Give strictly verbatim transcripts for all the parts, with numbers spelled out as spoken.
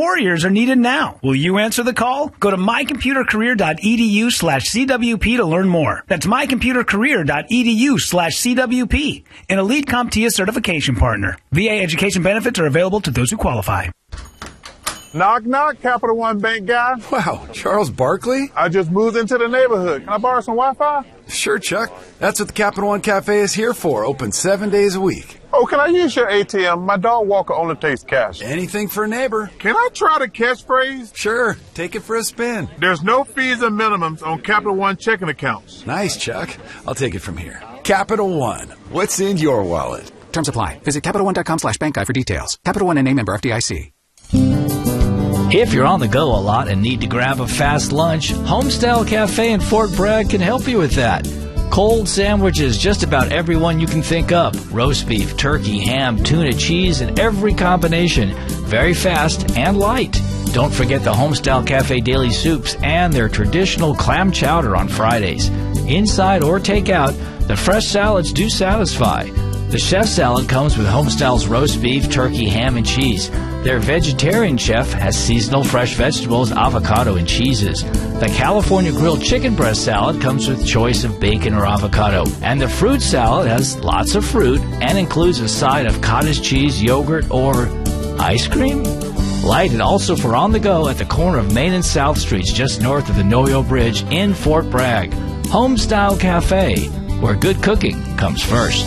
warriors are needed now. Will you answer the call? Go to mycomputercareer.edu slash CWP to learn more. That's mycomputercareer.edu slash CWP. An Elite CompTIA certification partner. V A education benefits are available to those who qualify. Knock, knock, Capital One Bank guy. Wow, Charles Barkley? I just moved into the neighborhood. Can I borrow some Wi-Fi? Sure, Chuck. That's what the Capital One Cafe is here for, open seven days a week. Oh, can I use your A T M? My dog walker only takes cash. Anything for a neighbor. Can I try the catchphrase? Sure, take it for a spin. There's no fees and minimums on Capital One checking accounts. Nice, Chuck. I'll take it from here. Capital One, what's in your wallet? Terms apply. Visit CapitalOne.com slash bank guide for details. Capital One and a member F D I C. If you're on the go a lot and need to grab a fast lunch, Homestyle Cafe in Fort Bragg can help you with that. Cold sandwiches, just about every one you can think of. Roast beef, turkey, ham, tuna, cheese, and every combination. Very fast and light. Don't forget the Homestyle Cafe daily soups and their traditional clam chowder on Fridays. Inside or takeout, the fresh salads do satisfy. The chef salad comes with Homestyle's roast beef, turkey, ham, and cheese. Their vegetarian chef has seasonal fresh vegetables, avocado, and cheeses. The California grilled chicken breast salad comes with choice of bacon or avocado. And the fruit salad has lots of fruit and includes a side of cottage cheese, yogurt, or ice cream. Light and also for on the go at the corner of Main and South Streets, just north of the Noyo Bridge in Fort Bragg. Homestyle Cafe, where good cooking comes first.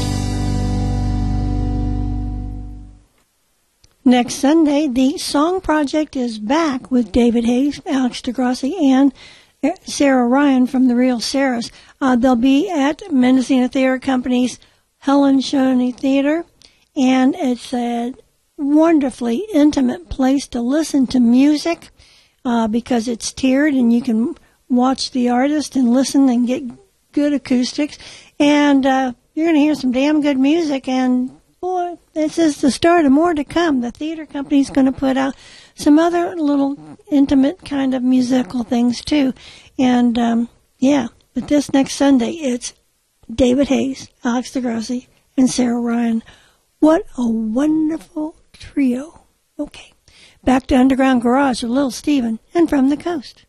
Next Sunday, the Song Project is back with David Hayes, Alex DeGrassi, and Sarah Ryan from The Real Sarahs. Uh, they'll be at Mendocino Theater Company's Helen Shoney Theater, and it's a wonderfully intimate place to listen to music uh, because it's tiered and you can watch the artist and listen and get good acoustics. And uh, you're going to hear some damn good music, and boy, this is the start of more to come. The theater company's going to put out some other little intimate kind of musical things too. And, um, yeah, but this next Sunday, it's David Hayes, Alex DeGrassi, and Sarah Ryan. What a wonderful trio. Okay, back to Underground Garage with Little Steven and From the Coast.